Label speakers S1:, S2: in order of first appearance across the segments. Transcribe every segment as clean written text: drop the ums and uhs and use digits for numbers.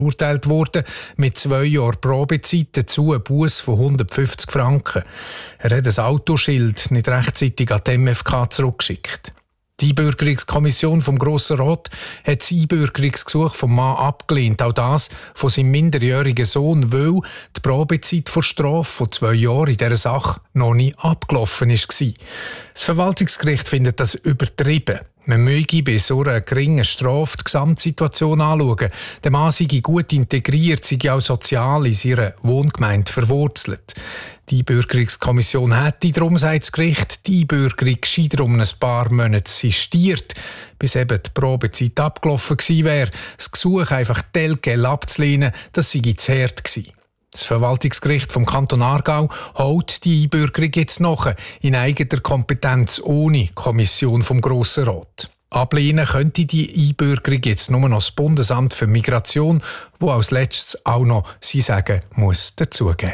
S1: verurteilt worden, mit 2 Jahren Probezeit, dazu ein Buss von 150 Franken. Er hat ein Autoschild nicht rechtzeitig an die MFK zurückgeschickt. Die Einbürgerungskommission vom Grossen Rat hat das Einbürgerungsgesuch vom Mann abgelehnt. Auch das von seinem minderjährigen Sohn, weil die Probezeit vor Strafe von 2 Jahren in dieser Sache noch nicht abgelaufen war. Das Verwaltungsgericht findet das übertrieben. Man möge bei so einer geringen Strafe die Gesamtsituation anschauen. Der Mann sei gut integriert, sei auch sozial in seiner Wohngemeinde verwurzelt. Die Einbürgerungskommission hätte darum, sagt das Gericht, die Einbürgerung gescheiter um ein paar Monate sistiert, bis eben die Probezeit abgelaufen gewesen wäre. Das Gesuch einfach telgel abzulehnen, das sei zu hart gewesen. Das Verwaltungsgericht vom Kanton Aargau holt die Einbürgerung jetzt nach, in eigener Kompetenz ohne Kommission vom Grossen Rat. Ablehnen könnte die Einbürgerung jetzt nur noch das Bundesamt für Migration, wo als letztes auch noch sein Sagen muss dazugeben.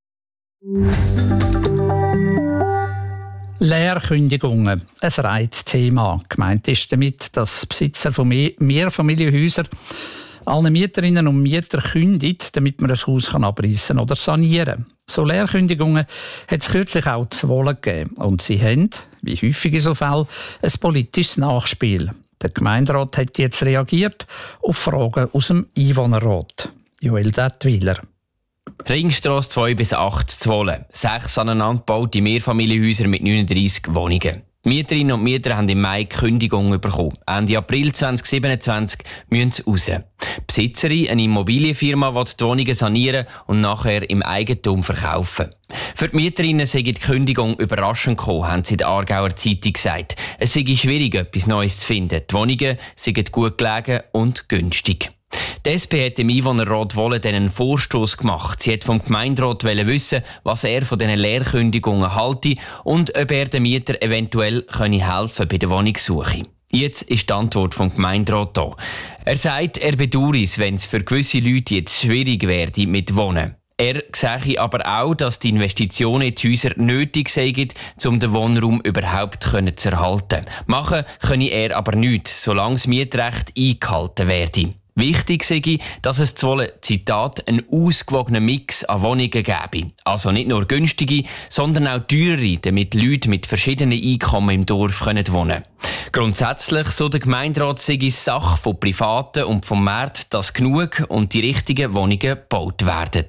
S2: Leerkündigungen, ein Reizthema. Gemeint ist damit, dass Besitzer von Mehrfamilienhäusern allen Mieterinnen und Mietern kündigen, damit man das Haus abreißen oder sanieren kann. So Leerkündigungen hat es kürzlich auch zu Wohlen gegeben. Und sie haben, wie häufig in so Fällen, ein politisches Nachspiel. Der Gemeinderat hat jetzt reagiert auf Fragen aus dem Einwohnerrat. Joel Dettwiler.
S3: Ringstrasse 2-8 zu Wohlen. 6 aneinandergebaute Mehrfamilienhäuser mit 39 Wohnungen. Die Mieterinnen und Mieter haben im Mai die Kündigung bekommen. Ende April 2027 müssen sie raus. Die Besitzerin, eine Immobilienfirma, will die Wohnungen sanieren und nachher im Eigentum verkaufen. Für die Mieterinnen sei die Kündigung überraschend gekommen, haben sie der Aargauer Zeitung gesagt. Es sei schwierig, etwas Neues zu finden. Die Wohnungen seien gut gelegen und günstig. Die SP hat im Einwohnerrat Wohlen einen Vorstoss gemacht. Sie hat vom Gemeinderat wissen, was er von diesen Leerkündigungen halte und ob er den Mieter eventuell helfen bei der Wohnungssuche. Jetzt ist die Antwort vom Gemeinderat da. Er sagt, er bedauere es, wenn es für gewisse Leute jetzt schwierig werde mit Wohnen. Er sehe aber auch, dass die Investitionen in die Häuser nötig seien, um den Wohnraum überhaupt zu erhalten. Machen könne er aber nichts, solange das Mietrecht eingehalten werde. Wichtig sei, dass es zu Wohlen, Zitat, einen ausgewogenen Mix an Wohnungen gäbe. Also nicht nur günstige, sondern auch teurere, damit Leute mit verschiedenen Einkommen im Dorf wohnen können. Grundsätzlich, so der Gemeinderat, sei es Sache von Privaten und vom Markt, dass genug und die richtigen Wohnungen gebaut werden.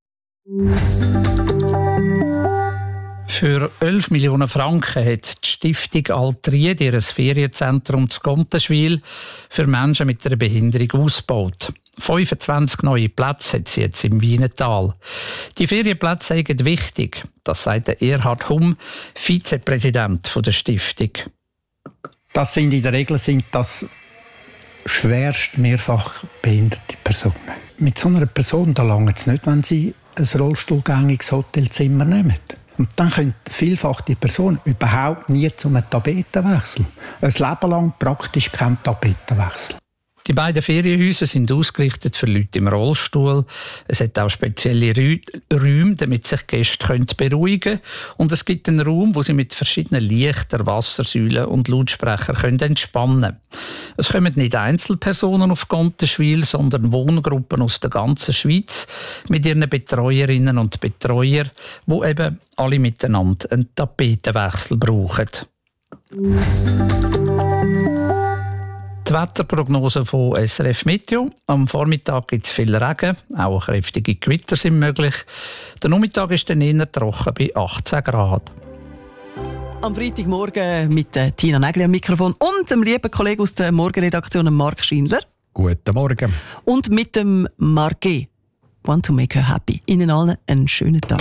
S2: Für 11 Millionen Franken hat die Stiftung Altried ihr Ferienzentrum zu Gontenschwil für Menschen mit einer Behinderung ausgebaut. 25 neue Plätze hat sie jetzt im Wienetal. Die Ferienplätze sind wichtig, das sagt Erhard Humm, Vizepräsident der Stiftung.
S4: Das sind in der Regel das schwerst mehrfach behinderte Personen. Mit so einer Person langt es nicht, wenn sie ein rollstuhlgängiges Hotelzimmer nehmen. Und dann können vielfach die Person überhaupt nie zum Tapetenwechsel. Ein Leben lang praktisch kein Tapetenwechsel.
S2: Die beiden Ferienhäuser sind ausgerichtet für Leute im Rollstuhl. Es hat auch spezielle Räume, damit sich Gäste beruhigen können. Und es gibt einen Raum, wo sie mit verschiedenen Lichtern, Wassersäulen und Lautsprechern entspannen können. Es kommen nicht Einzelpersonen auf Gontenschwil, sondern Wohngruppen aus der ganzen Schweiz mit ihren Betreuerinnen und Betreuern, die eben alle miteinander einen Tapetenwechsel brauchen. Die Wetterprognose von SRF Meteo. Am Vormittag gibt es viel Regen, auch kräftige Gewitter sind möglich. Der Nachmittag ist dann eher trocken bei 18 Grad.
S5: Am Freitagmorgen mit Tina Nägeli am Mikrofon und dem lieben Kollegen aus der Morgenredaktion, Marc Schindler.
S6: Guten Morgen.
S5: Und mit dem Marquet. Want to make her happy. Ihnen allen einen schönen Tag.